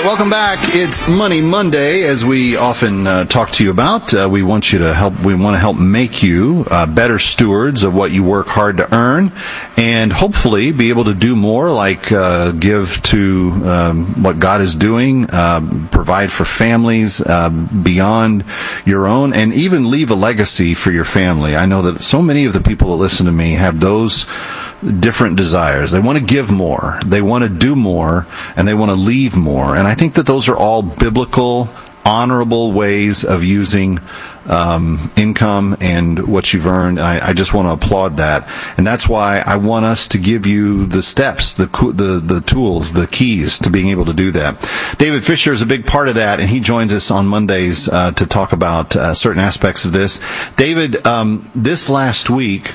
right, welcome back. It's Money Monday, as we often talk to you about. We want to help make you better stewards of what you work hard to earn, and hopefully be able to do more, like give to what God is doing, provide for families beyond your own, and even leave a legacy for your family. I know that so many of the people that listen to me have those different desires. They want to give more, they want to do more, and they want to leave more. And I think that those are all biblical, honorable ways of using income and what you've earned. I just want to applaud that. And that's why I want us to give you the steps, the tools, the keys to being able to do that. David Fisher is a big part of that, and he joins us on Mondays to talk about certain aspects of this. David, this last week,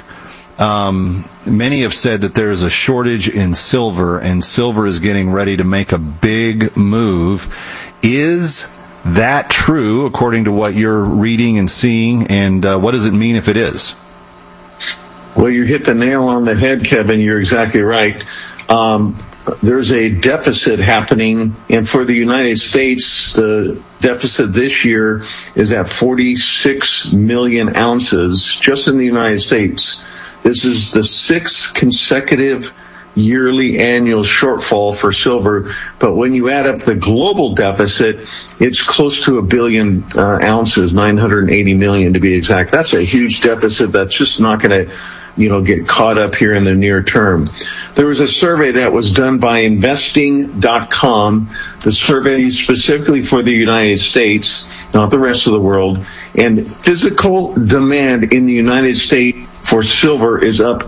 many have said that there is a shortage in silver, and silver is getting ready to make a big move. Is that true, according to what you're reading and seeing, and what does it mean if it is? Well, you hit the nail on the head, Kevin. You're exactly right. There's a deficit happening, and for the United States, the deficit this year is at 46 million ounces just in the United States. This is the sixth consecutive yearly annual shortfall for silver. But when you add up the global deficit, it's close to 1 billion ounces, 980 million to be exact. That's a huge deficit that's just not going to get caught up here in the near term. There was a survey that was done by investing.com, the survey specifically for the United States, not the rest of the world, and physical demand in the United States for silver is up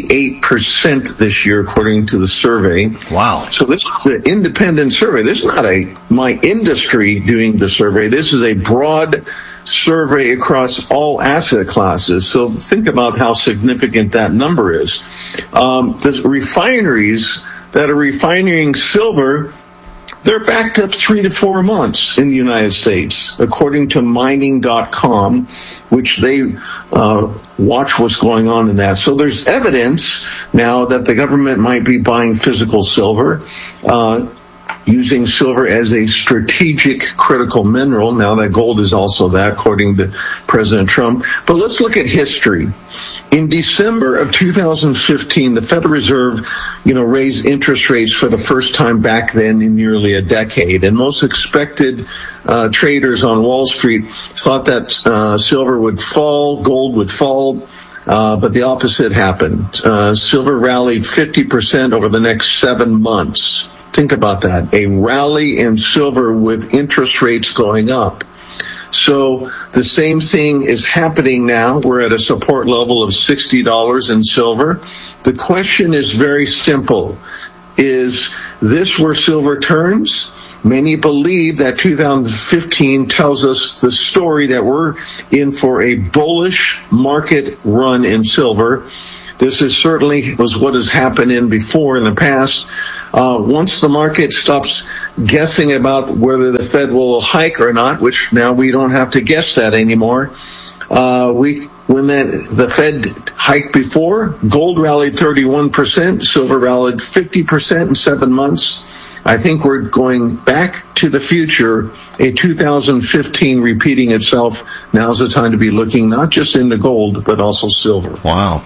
88% this year, according to the survey. Wow. So this is an independent survey. This is not my industry doing the survey. This is a broad survey across all asset classes. So think about how significant that number is. The refineries that are refining silver, they're backed up 3 to 4 months in the United States, according to mining.com, which they watch what's going on in that. So there's evidence now that the government might be buying physical silver, using silver as a strategic critical mineral. Now that gold is also that, according to President Trump. But let's look at history. In December of 2015, the Federal Reserve, raised interest rates for the first time back then in nearly a decade. And most expected traders on Wall Street thought that silver would fall, gold would fall, but the opposite happened. Silver rallied 50% over the next 7 months. Think about that. A rally in silver with interest rates going up. So the same thing is happening now. We're at a support level of $60 in silver. The question is very simple. Is this where silver turns? Many believe that 2015 tells us the story that we're in for a bullish market run in silver. This is certainly was what has happened in the past. Once the market stops guessing about whether the Fed will hike or not, which now we don't have to guess that anymore. When the Fed hiked before, gold rallied 31%, silver rallied 50% in 7 months. I think we're going back to the future, a 2015 repeating itself. Now's the time to be looking not just into gold, but also silver. Wow.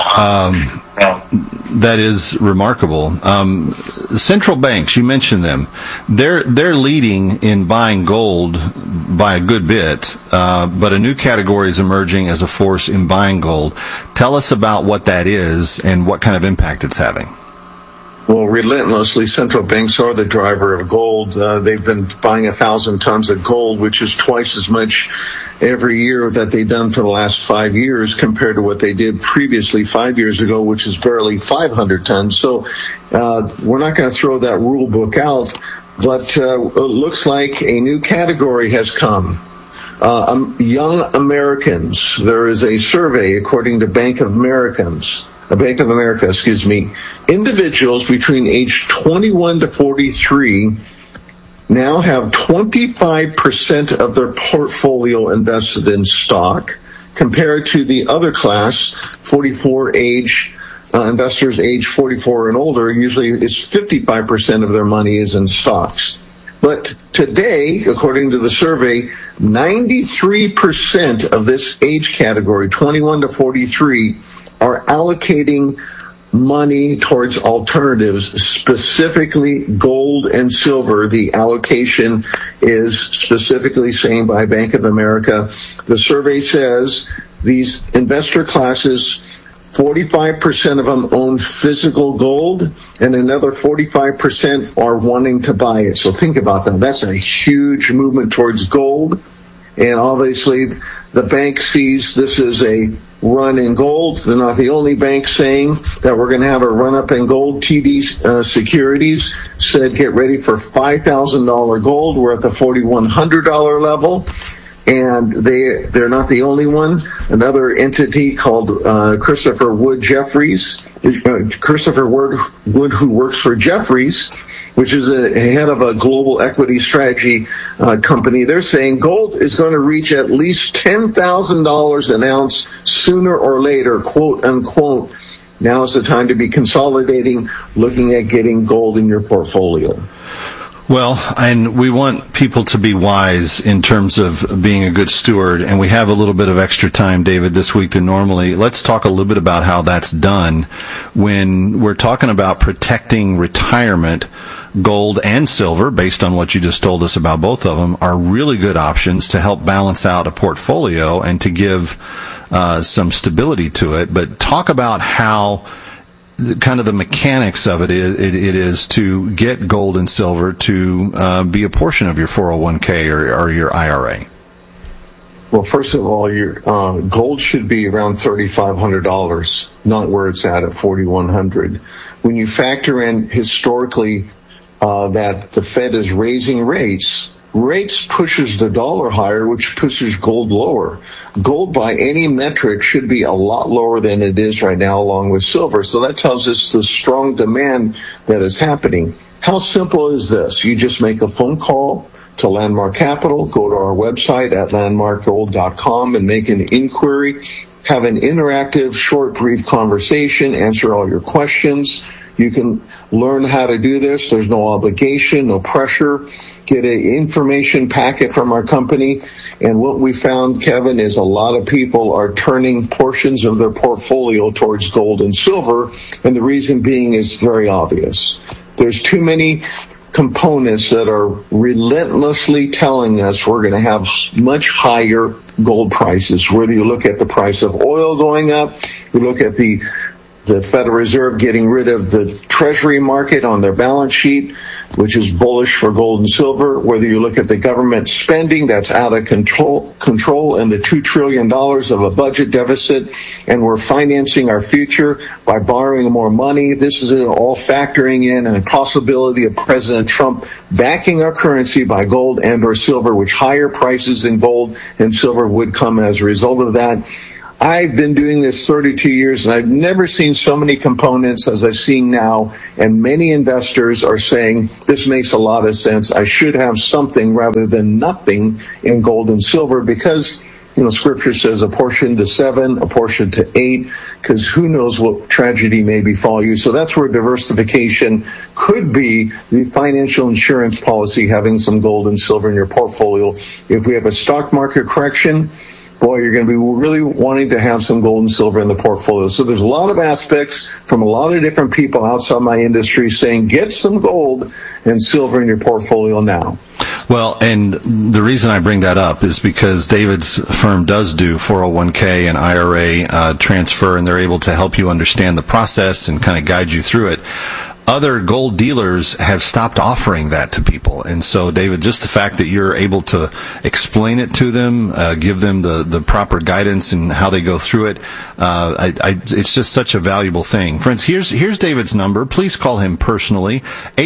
That is remarkable. Central banks, you mentioned them. They're leading in buying gold by a good bit, but a new category is emerging as a force in buying gold. Tell us about what that is and what kind of impact it's having. Well, relentlessly, central banks are the driver of gold. They've been buying 1,000 tons of gold, which is twice as much every year that they've done for the last 5 years compared to what they did previously 5 years ago, which is barely 500 tons. So we're not going to throw that rule book out, but it looks like a new category has come. Young Americans. There is a survey, according to Bank of America, individuals between age 21 to 43 now have 25% of their portfolio invested in stock, compared to the other class, 44 age investors age 44 and older. Usually it's 55% of their money is in stocks. But today, according to the survey, 93% of this age category, 21 to 43, are allocating money towards alternatives, specifically gold and silver. The allocation is specifically saying by Bank of America. The survey says these investor classes, 45% of them own physical gold, and another 45% are wanting to buy it. So think about that. That's a huge movement towards gold. And obviously, the bank sees this as a run in gold. They're not the only bank saying that we're going to have a run up in gold. TD Securities said get ready for $5,000 gold. We're at the $4,100 level. And they're not the only one. Another entity called Christopher Wood, who works for Jefferies, which is a head of a global equity strategy company. They're saying gold is going to reach at least $10,000 an ounce sooner or later, quote unquote. Now is the time to be consolidating, looking at getting gold in your portfolio. Well, and we want people to be wise in terms of being a good steward, and we have a little bit of extra time, David, this week than normally. Let's talk a little bit about how that's done. When we're talking about protecting retirement, gold and silver, based on what you just told us about both of them, are really good options to help balance out a portfolio and to give some stability to it. But talk about how kind of the mechanics of it is to get gold and silver to be a portion of your 401k or your IRA. Well, first of all, your gold should be around $3,500, not where it's at $4,100. When you factor in historically that the Fed is raising rates pushes the dollar higher, which pushes gold lower. Gold, by any metric, should be a lot lower than it is right now, along with silver. So that tells us the strong demand that is happening. How simple is this? You just make a phone call to Landmark Capital, go to our website at landmarkgold.com and make an inquiry, have an interactive, short, brief conversation, answer all your questions. You can learn how to do this. There's no obligation, no pressure. Get an information packet from our company. And what we found, Kevin, is a lot of people are turning portions of their portfolio towards gold and silver. And the reason being is very obvious. There's too many components that are relentlessly telling us we're going to have much higher gold prices. Whether you look at the price of oil going up, you look at the Federal Reserve getting rid of the Treasury market on their balance sheet, which is bullish for gold and silver. Whether you look at the government spending that's out of control and the $2 trillion of a budget deficit, and we're financing our future by borrowing more money. This is all factoring in a possibility of President Trump backing our currency by gold and or silver, which higher prices in gold and silver would come as a result of that. I've been doing this 32 years, and I've never seen so many components as I've seen now, and many investors are saying, this makes a lot of sense. I should have something rather than nothing in gold and silver because, Scripture says a portion to 7, a portion to 8, because who knows what tragedy may befall you. So that's where diversification could be, the financial insurance policy, having some gold and silver in your portfolio. If we have a stock market correction, boy, you're going to be really wanting to have some gold and silver in the portfolio. So there's a lot of aspects from a lot of different people outside my industry saying, get some gold and silver in your portfolio now. Well, and the reason I bring that up is because David's firm does do 401k and IRA transfer, and they're able to help you understand the process and kind of guide you through it. Other gold dealers have stopped offering that to people. And so, David, just the fact that you're able to explain it to them, give them the proper guidance and how they go through it, it's just such a valuable thing. Friends, here's David's number. Please call him personally,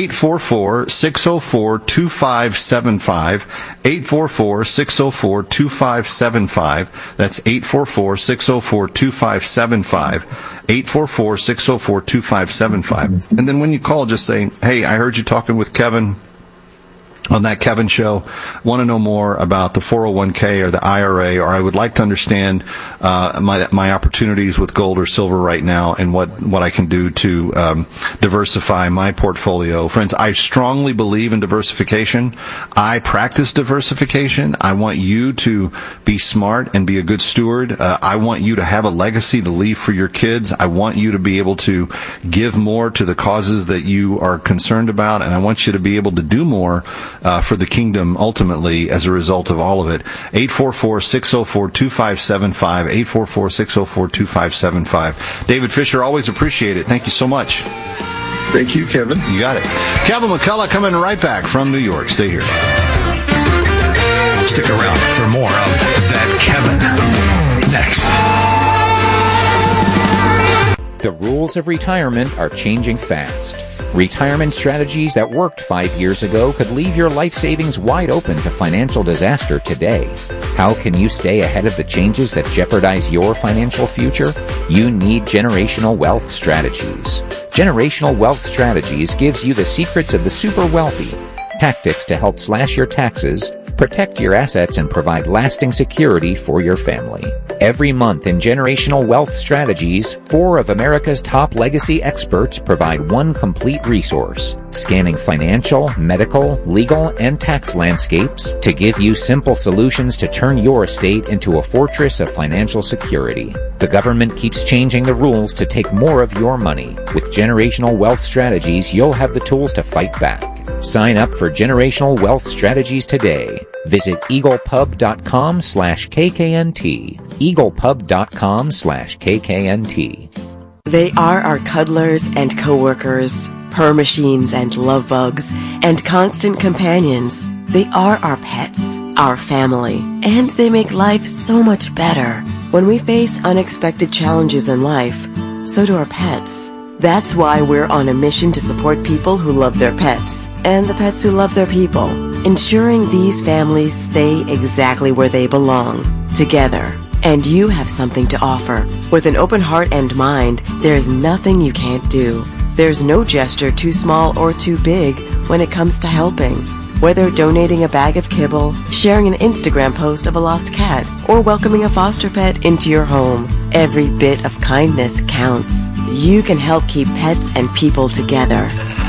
844-604-2575, 844-604-2575. That's 844-604-2575. 844-604-2575. And then when you call, just say, hey, I heard you talking with Kevin. on that Kevin show, want to know more about the 401k or the IRA, or I would like to understand my opportunities with gold or silver right now and what I can do to diversify my portfolio. Friends, I strongly believe in diversification. I practice diversification. I want you to be smart and be a good steward. I want you to have a legacy to leave for your kids. I want you to be able to give more to the causes that you are concerned about, and I want you to be able to do more for the kingdom ultimately as a result of all of it. 844-604-2575, 844-604-2575. David Fisher, always appreciate it. Thank you so much. Thank you, Kevin. You got it. Kevin McCullough coming right back from New York. Stay here. Stick around for more of That Kevin next. The rules of retirement are changing fast. Retirement strategies that worked 5 years ago could leave your life savings wide open to financial disaster today. How can you stay ahead of the changes that jeopardize your financial future? You need Generational Wealth Strategies. Generational Wealth Strategies gives you the secrets of the super wealthy, tactics to help slash your taxes, protect your assets, and provide lasting security for your family. Every month in Generational Wealth Strategies, 4 of America's top legacy experts provide one complete resource, scanning financial, medical, legal, and tax landscapes to give you simple solutions to turn your estate into a fortress of financial security. The government keeps changing the rules to take more of your money. With Generational Wealth Strategies, you'll have the tools to fight back. Sign up for Generational Wealth Strategies today. Visit eaglepub.com/KKNT. eaglepub.com/KKNT. They are our cuddlers and coworkers, purr machines and love bugs, and constant companions. They are our pets, our family, and they make life so much better. When we face unexpected challenges in life, so do our pets. That's why we're on a mission to support people who love their pets and the pets who love their people, ensuring these families stay exactly where they belong, together. And you have something to offer. With an open heart and mind, there's nothing you can't do. There's no gesture too small or too big when it comes to helping. Whether donating a bag of kibble, sharing an Instagram post of a lost cat, or welcoming a foster pet into your home, every bit of kindness counts. You can help keep pets and people together.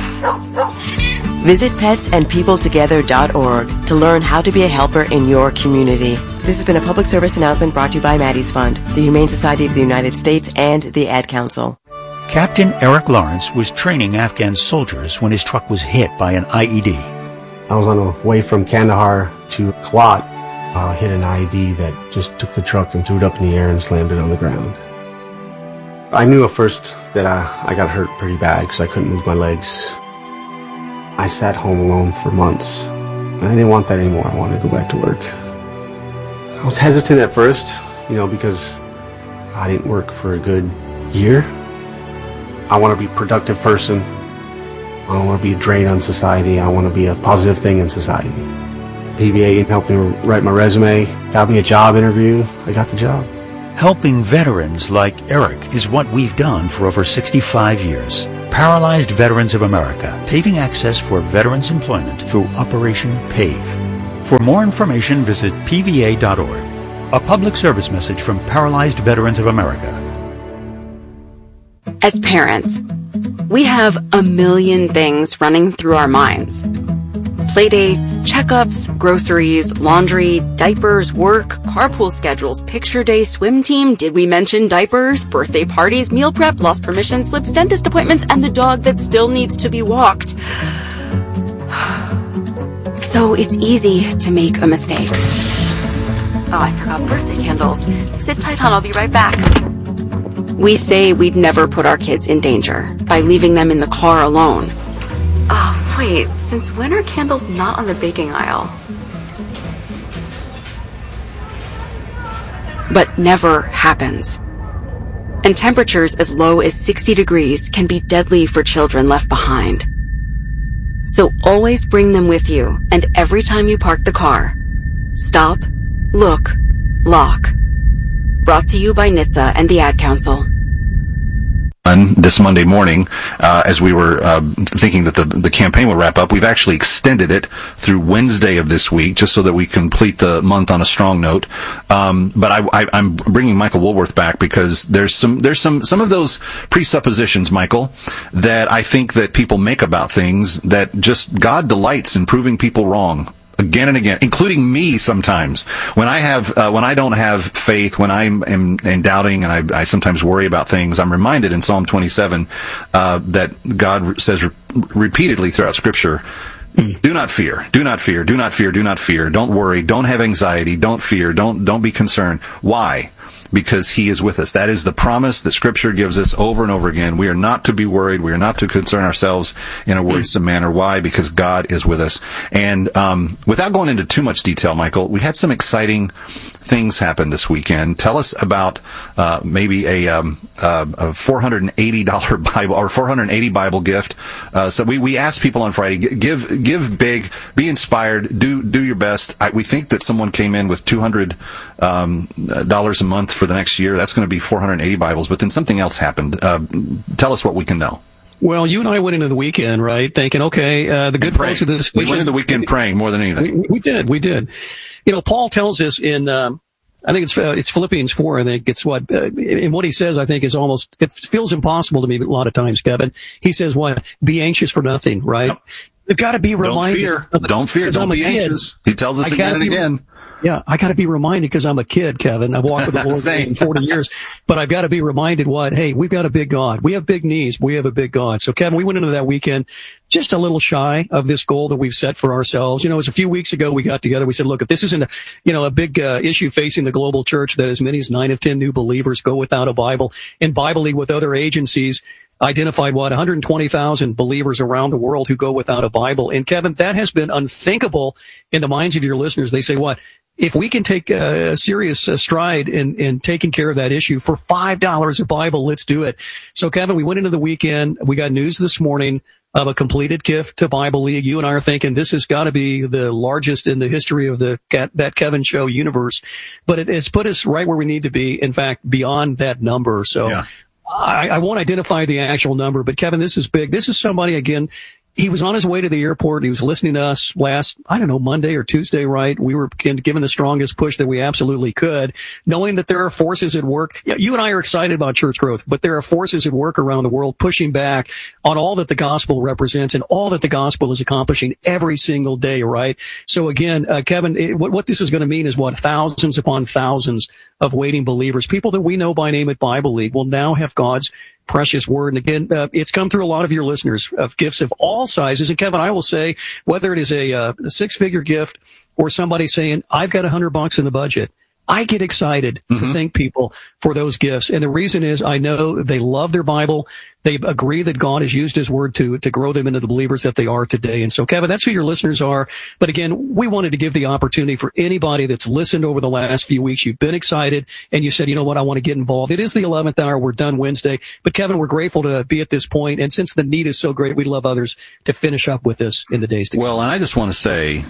Visit petsandpeopletogether.org to learn how to be a helper in your community. This has been a public service announcement brought to you by Maddie's Fund, the Humane Society of the United States, and the Ad Council. Captain Eric Lawrence was training Afghan soldiers when his truck was hit by an IED. I was on the way from Kandahar to Kalat, hit an IED that just took the truck and threw it up in the air and slammed it on the ground. I knew at first that I got hurt pretty bad because I couldn't move my legs. I sat home alone for months. And I didn't want that anymore. I wanted to go back to work. I was hesitant at first, because I didn't work for a good year. I want to be a productive person. I don't want to be a drain on society. I want to be a positive thing in society. PVA helped me write my resume, got me a job interview. I got the job. Helping veterans like Eric is what we've done for over 65 years. Paralyzed Veterans of America, paving access for veterans' employment through Operation PAVE. For more information, visit pva.org. A public service message from Paralyzed Veterans of America. As parents, we have a million things running through our minds. Playdates, checkups, groceries, laundry, diapers, work, carpool schedules, picture day, swim team, did we mention diapers, birthday parties, meal prep, lost permission slips, dentist appointments, and the dog that still needs to be walked. So it's easy to make a mistake. Oh, I forgot birthday candles. Sit tight, hon, I'll be right back. We say we'd never put our kids in danger by leaving them in the car alone. Oh, wait, since when are candles not on the baking aisle? But never happens. And temperatures as low as 60 degrees can be deadly for children left behind. So always bring them with you, and every time you park the car, stop, look, lock. Brought to you by NHTSA and the Ad Council. this Monday morning, as we were thinking that the campaign would wrap up. We've actually extended it through Wednesday of this week, just so that we complete the month on a strong note. But I'm bringing Michael Woolworth back because there's some of those presuppositions, Michael, that I think that people make about things that just God delights in proving people wrong. Again and again, including me sometimes. When I don't have faith, when I'm doubting, and I sometimes worry about things, I'm reminded in Psalm 27 that God says repeatedly throughout Scripture, do not fear, do not fear, do not fear, do not fear. Don't worry, don't have anxiety, don't fear, don't be concerned. Why? Because He is with us. That is the promise that Scripture gives us over and over again. We are not to be worried. We are not to concern ourselves in a worrisome manner. Why? Because God is with us. And without going into too much detail, Michael, we had some exciting things happen this weekend. Tell us about maybe a $480 Bible or 480 Bible gift. So we asked people on Friday, give big, be inspired, do your best. We think that someone came in with $200 a month for the next year. That's going to be 480 Bibles. But then something else happened. Tell us what we can know. Well, you and I went into the weekend, right, thinking, okay, the good folks of this. We went into the weekend praying more than anything. We did. You know, Paul tells us in, I think it's Philippians 4, I think it's what, and what he says, I think is almost, it feels impossible to me a lot of times, Kevin. He says what? Be anxious for nothing, right? Yep. You've got to be reminded. Don't fear. Don't be anxious. He tells us again and again. Yeah, I got to be reminded because I'm a kid, Kevin. I've walked with the Lord for 40 years, but I've got to be reminded hey, we've got a big God. We have big needs. We have a big God. So, Kevin, we went into that weekend just a little shy of this goal that we've set for ourselves. You know, it was a few weeks ago we got together. We said, look, if this isn't a big issue facing the global church, that as many as 9 of 10 new believers go without a Bible, and Bible League with other agencies identified 120,000 believers around the world who go without a Bible. And Kevin, that has been unthinkable in the minds of your listeners. They say, if we can take a serious stride in taking care of that issue for $5 a Bible, let's do it. So Kevin, we went into the weekend. We got news this morning of a completed gift to Bible League. You and I are thinking this has got to be the largest in the history of that Kevin Show universe, but it has put us right where we need to be. In fact, beyond that number. So yeah. I won't identify the actual number, but Kevin, this is big. This is somebody, again, he was on his way to the airport. He was listening to us last, Monday or Tuesday, right? We were given the strongest push that we absolutely could, knowing that there are forces at work. You and I are excited about church growth, but there are forces at work around the world pushing back on all that the gospel represents and all that the gospel is accomplishing every single day, right? So again, Kevin, what this is going to mean is thousands upon thousands of waiting believers, people that we know by name at Bible League, will now have God's precious word. And again, it's come through a lot of your listeners of gifts of all sizes. And Kevin, I will say, whether it is a six-figure gift or somebody saying, I've got $100 in the budget, I get excited to thank people for those gifts. And the reason is I know they love their Bible. They agree that God has used His word to grow them into the believers that they are today. And so, Kevin, that's who your listeners are. But again, we wanted to give the opportunity for anybody that's listened over the last few weeks. You've been excited and you said, you know what, I want to get involved. It is the 11th hour. We're done Wednesday. But Kevin, we're grateful to be at this point. And since the need is so great, we'd love others to finish up with us in the days to come. Well, and I just want to say,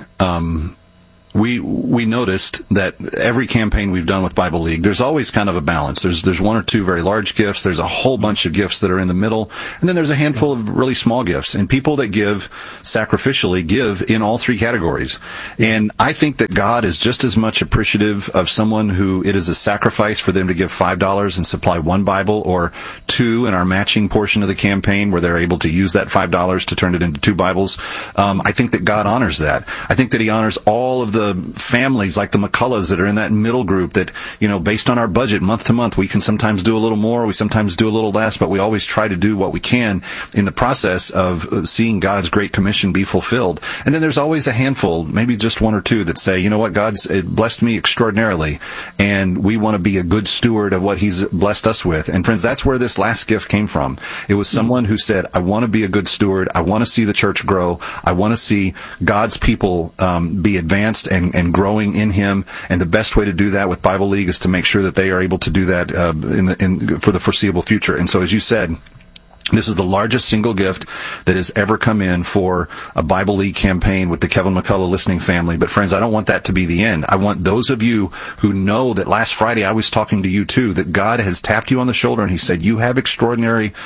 we noticed that every campaign we've done with Bible League, there's always kind of a balance. There's one or two very large gifts. There's a whole bunch of gifts that are in the middle. And then there's a handful of really small gifts. And people that give sacrificially give in all three categories. And I think that God is just as much appreciative of someone who it is a sacrifice for them to give $5 and supply one Bible, or two in our matching portion of the campaign where they're able to use that $5 to turn it into two Bibles. I think that God honors that. I think that He honors all of the families like the McCulloughs that are in that middle group that, based on our budget month to month, we can sometimes do a little more, we sometimes do a little less, but we always try to do what we can in the process of seeing God's great commission be fulfilled. And then there's always a handful, maybe just one or two, that say, you know what, God's blessed me extraordinarily, and we want to be a good steward of what He's blessed us with. And friends, that's where this last gift came from. It was someone who said, I want to be a good steward, I want to see the church grow, I want to see God's people be advanced and growing in Him, and the best way to do that with Bible League is to make sure that they are able to do that for the foreseeable future. And so, as you said, This is the largest single gift that has ever come in for a Bible League campaign with the Kevin McCullough listening family. But friends, I don't want that to be the end. I want those of you who know that last Friday I was talking to you too, that God has tapped you on the shoulder and he said, you have extraordinary,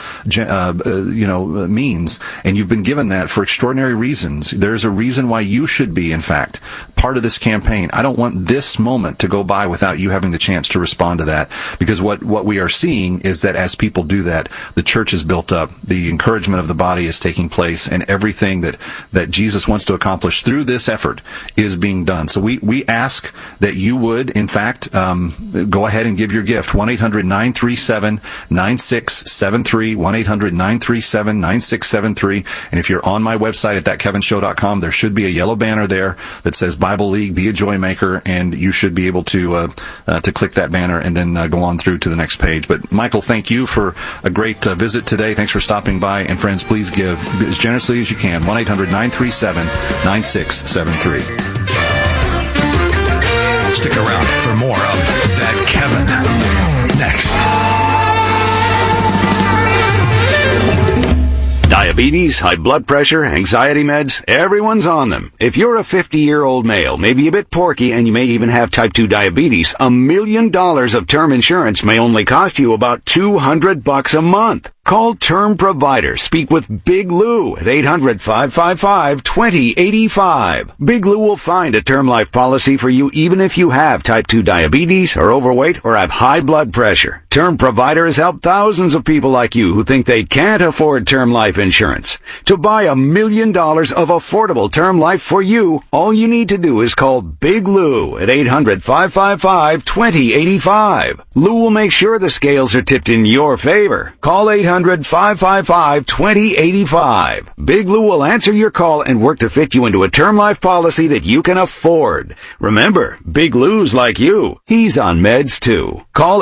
means, and you've been given that for extraordinary reasons. There's a reason why you should be, in fact, part of this campaign. I don't want this moment to go by without you having the chance to respond to that, because what we are seeing is that as people do that, the church is built up, the encouragement of the body is taking place, and everything that Jesus wants to accomplish through this effort is being done. So we ask that you would, in fact, go ahead and give your gift. 1-800-937-9673, 1-800-937-9673. And if you're on my website at thatkevinshow.com, there should be a yellow banner there that says Bible League, Be a Joy Maker, and you should be able to click that banner and then go on through to the next page. But Michael, thank you for a great visit today. Thanks for stopping by. And friends, please give as generously as you can. 1-800-937-9673. Stick around for more of That Kevin. Next. Diabetes, high blood pressure, anxiety meds, everyone's on them. If you're a 50-year-old male, maybe a bit porky, and you may even have type 2 diabetes, $1 million of term insurance may only cost you about $200 a month. Call Term Provider. Speak with Big Lou at 800-555-2085. Big Lou will find a term life policy for you even if you have type 2 diabetes, are overweight, or have high blood pressure. Term Provider has helped thousands of people like you who think they can't afford term life insurance. To buy $1 million of affordable term life for you, all you need to do is call Big Lou at 800-555-2085. Lou will make sure the scales are tipped in your favor. Call 800-555-2085. Big Lou will answer your call and work to fit you into a term life policy that you can afford. Remember, Big Lou's like you. He's on meds too. Call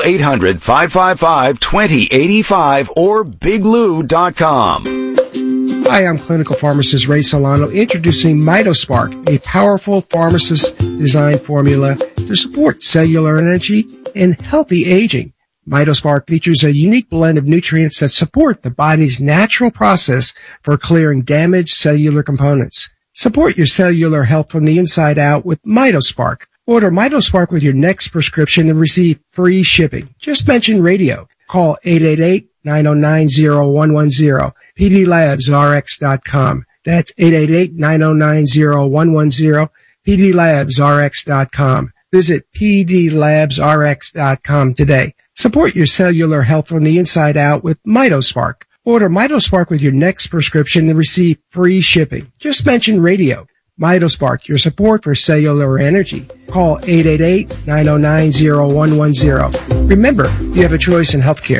800-555-2085 or biglou.com. Hi, I'm clinical pharmacist Ray Solano, introducing MitoSpark, a powerful pharmacist-designed formula to support cellular energy and healthy aging. MitoSpark features a unique blend of nutrients that support the body's natural process for clearing damaged cellular components. Support your cellular health from the inside out with MitoSpark. Order MitoSpark with your next prescription and receive free shipping. Just mention radio. Call 888-909-0110. PDLabsRx.com. That's 888-909-0110. PDLabsRx.com. Visit PDLabsRx.com today. Support your cellular health from the inside out with MitoSpark. Order MitoSpark with your next prescription and receive free shipping. Just mention radio. MitoSpark, your support for cellular energy. Call 888-909-0110. Remember, you have a choice in healthcare.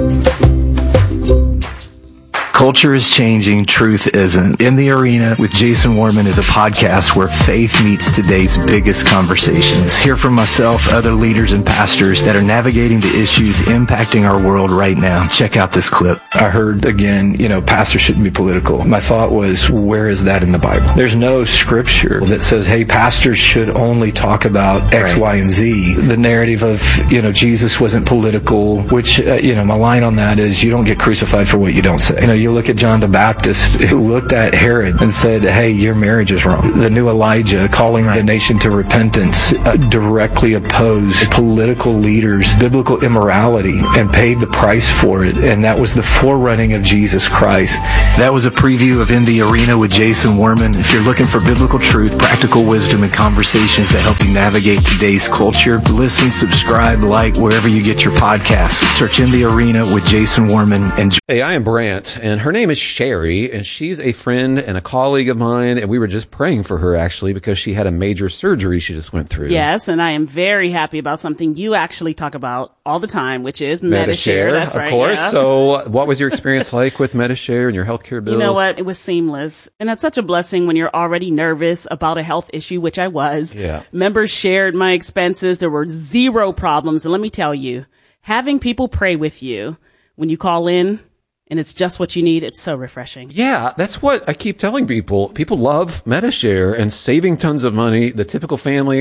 Culture is changing, truth isn't. In the Arena with Jason Warman is a podcast where faith meets today's biggest conversations. Hear from myself, other leaders and pastors that are navigating the issues impacting our world right now. Check out this clip. I heard again, pastors shouldn't be political. My thought was, where is that in the Bible? There's no scripture that says, hey, pastors should only talk about X, Y, and Z. The narrative of, Jesus wasn't political, which, my line on that is, you don't get crucified for what you don't say. You look at John the Baptist, who looked at Herod and said, hey, your marriage is wrong. The new Elijah, calling the nation to repentance, directly opposed political leaders, biblical immorality, and paid the price for it. And that was the forerunning of Jesus Christ. That was a preview of In the Arena with Jason Warman. If you're looking for biblical truth, practical wisdom, and conversations that help you navigate today's culture, listen, subscribe, like wherever you get your podcasts. Search In the Arena with Jason Warman. And hey, I am Brant, and her name is Sherry, and she's a friend and a colleague of mine, and we were just praying for her, actually, because she had a major surgery she just went through. Yes, and I am very happy about something you actually talk about all the time, which is Medi-Share. That's right, of course. Yeah. So what was your experience like with Medi-Share and your healthcare bills? You know what? It was seamless. And that's such a blessing when you're already nervous about a health issue, which I was. Yeah. Members shared my expenses. There were zero problems. And let me tell you, having people pray with you when you call in, and it's just what you need. It's so refreshing. Yeah, that's what I keep telling people. People love Medi-Share and saving tons of money. The typical family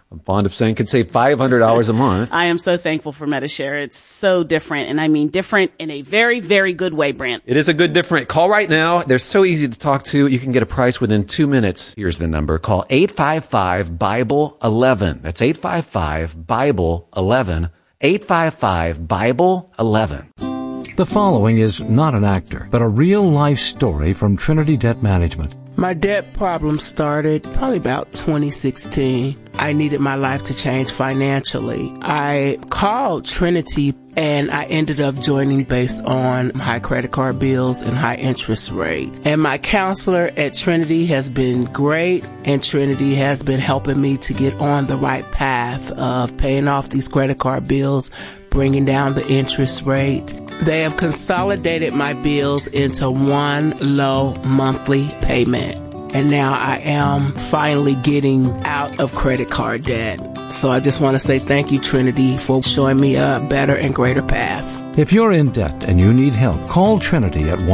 I'm fond of saying could save $500 a month. I am so thankful for Medi-Share. It's so different, and I mean different in a very, very good way, Brent. It is a good different. Call right now. They're so easy to talk to. You can get a price within 2 minutes. Here's the number. Call 855-BIBLE-11. That's 855-BIBLE-11. 855-BIBLE-11. The following is not an actor, but a real-life story from Trinity Debt Management. My debt problem started probably about 2016. I needed my life to change financially. I called Trinity and I ended up joining based on high credit card bills and high interest rate. And my counselor at Trinity has been great, and Trinity has been helping me to get on the right path of paying off these credit card bills, bringing down the interest rate. They have consolidated my bills into one low monthly payment. And now I am finally getting out of credit card debt. So I just want to say thank you, Trinity, for showing me a better and greater path. If you're in debt and you need help, call Trinity at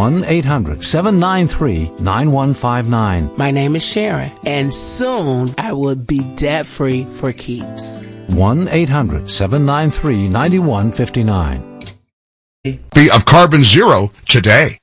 1-800-793-9159. My name is Sharon, and soon I will be debt-free for keeps. 1-800-793-9159. Be of Carbon Zero today.